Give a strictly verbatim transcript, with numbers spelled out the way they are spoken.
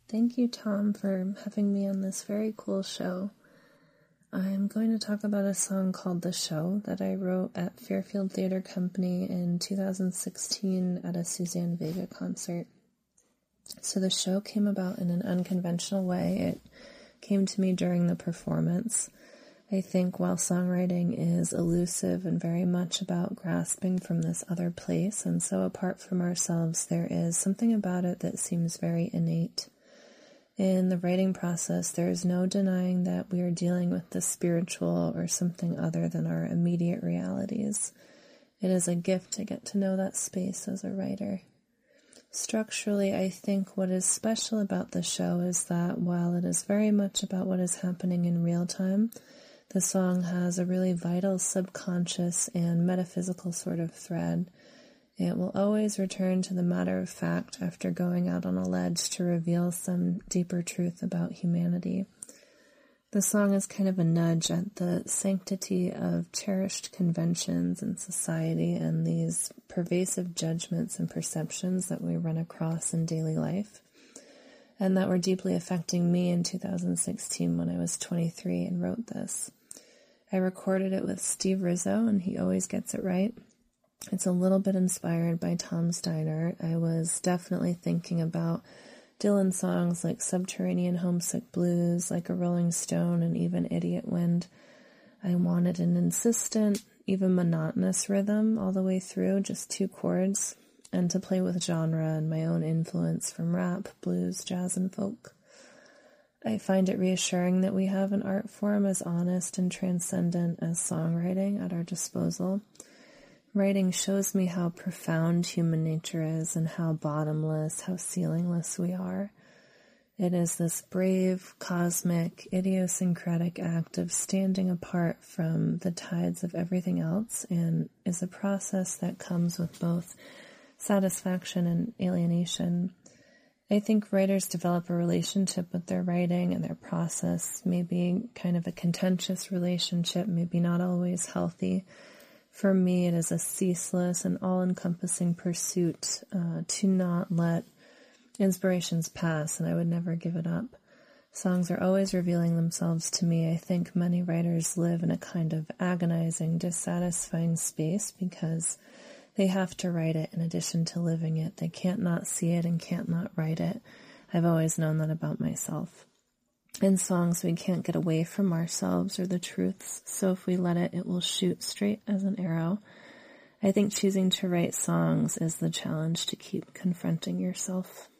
Thank you, Tom, for having me on this very cool show. I'm going to talk about a song called The Show that I wrote at Fairfield Theater Company in two thousand sixteen at a Suzanne Vega concert. So the show came about in an unconventional way. It came to me during the performance. I think while songwriting is elusive and very much about grasping from this other place and so apart from ourselves, there is something about it that seems very innate. In the writing process, there is no denying that we are dealing with the spiritual or something other than our immediate realities. It is a gift to get to know that space as a writer. Structurally, I think what is special about the show is that while it is very much about what is happening in real time, the song has a really vital subconscious and metaphysical sort of thread. It will always return to the matter of fact after going out on a ledge to reveal some deeper truth about humanity. The song is kind of a nudge at the sanctity of cherished conventions in society and these pervasive judgments and perceptions that we run across in daily life, and that were deeply affecting me in two thousand sixteen when I was twenty-three and wrote this. I recorded it with Steve Rizzo, and he always gets it right. It's a little bit inspired by Tom Steiner. I was definitely thinking about Dylan songs like Subterranean Homesick Blues, Like a Rolling Stone, and even Idiot Wind. I wanted an insistent, even monotonous rhythm all the way through, just two chords, and to play with genre and my own influence from rap, blues, jazz, and folk. I find it reassuring that we have an art form as honest and transcendent as songwriting at our disposal. Writing shows me how profound human nature is and how bottomless, how ceilingless we are. It is this brave, cosmic, idiosyncratic act of standing apart from the tides of everything else, and is a process that comes with both satisfaction and alienation. I think writers develop a relationship with their writing and their process, maybe kind of a contentious relationship, maybe not always healthy. For me, it is a ceaseless and all-encompassing pursuit uh, to not let inspirations pass, and I would never give it up. Songs are always revealing themselves to me. I think many writers live in a kind of agonizing, dissatisfying space because they have to write it in addition to living it. They can't not see it and can't not write it. I've always known that about myself. In songs, we can't get away from ourselves or the truths, so if we let it, it will shoot straight as an arrow. I think choosing to write songs is the challenge to keep confronting yourself.